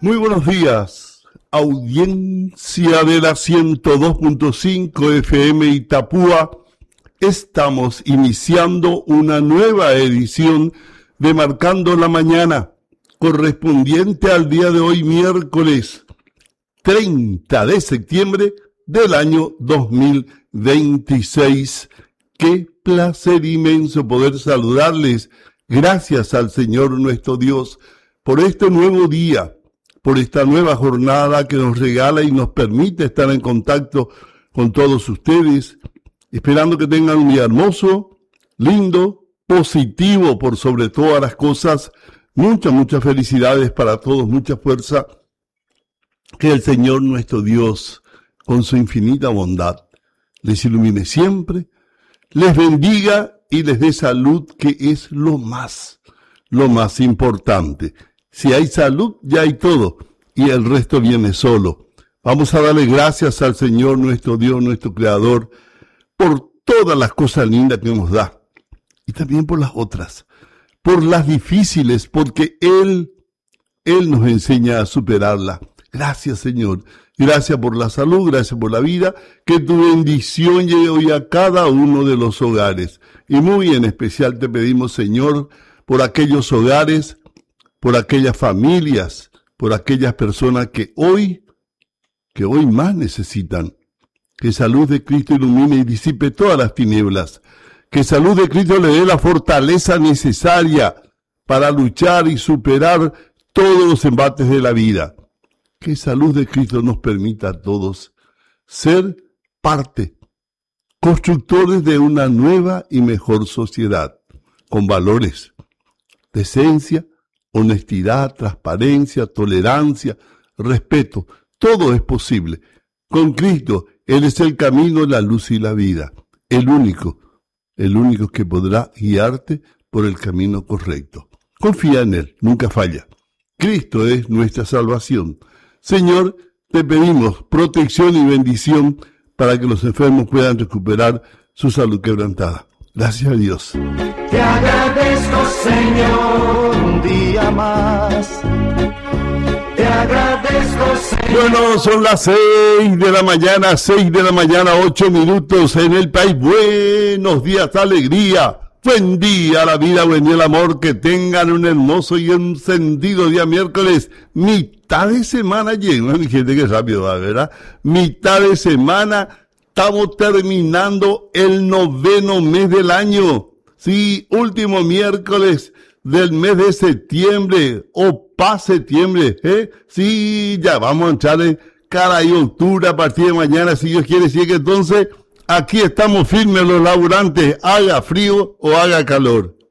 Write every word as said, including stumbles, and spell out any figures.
Muy buenos días, audiencia de la ciento dos punto cinco F M Itapúa. Estamos iniciando una nueva edición de Marcando la Mañana, correspondiente al día de hoy, miércoles treinta de septiembre del año dos mil veintiséis. Qué placer inmenso poder saludarles. Gracias al Señor nuestro Dios por este nuevo día, por esta nueva jornada que nos regala y nos permite estar en contacto con todos ustedes, esperando que tengan un día hermoso, lindo, positivo por sobre todas las cosas. Muchas, muchas felicidades para todos, mucha fuerza. Que el Señor nuestro Dios, con su infinita bondad, les ilumine siempre, les bendiga y les dé salud, que es lo más, lo más importante. Si hay salud, ya hay todo, y el resto viene solo. Vamos a darle gracias al Señor nuestro Dios, nuestro Creador, por todas las cosas lindas que nos da, y también por las otras, por las difíciles, porque Él, Él nos enseña a superarlas. Gracias, Señor. Gracias por la salud, gracias por la vida. Que tu bendición llegue hoy a cada uno de los hogares. Y muy en especial te pedimos, Señor, por aquellos hogares, por aquellas familias, por aquellas personas que hoy, que hoy más necesitan. Que salud de Cristo ilumine y disipe todas las tinieblas. Que salud de Cristo le dé la fortaleza necesaria para luchar y superar todos los embates de la vida. Que salud de Cristo nos permita a todos ser parte, constructores de una nueva y mejor sociedad, con valores, decencia, honestidad, transparencia, tolerancia, respeto. Todo es posible. Con Cristo, Él es el camino, la luz y la vida. El único, el único que podrá guiarte por el camino correcto. Confía en Él, nunca falla. Cristo es nuestra salvación. Señor, te pedimos protección y bendición para que los enfermos puedan recuperar su salud quebrantada. Gracias a Dios. Te agradezco, Señor, un día más. Te agradezco, Señor. Bueno, son las seis de la mañana, seis de la mañana, ocho minutos en el país. Buenos días, alegría. Buen día la vida, buen día el amor. Que tengan un hermoso y encendido día miércoles. Mitad de semana llega, mi gente, que rápido va, ¿verdad? Mitad de semana, estamos terminando el noveno mes del año. Sí, último miércoles del mes de septiembre, o pa septiembre, ¿eh? Sí, ya vamos a echarle cara y octubre a partir de mañana, si Dios quiere, sí que entonces aquí estamos firmes los laburantes, haga frío o haga calor.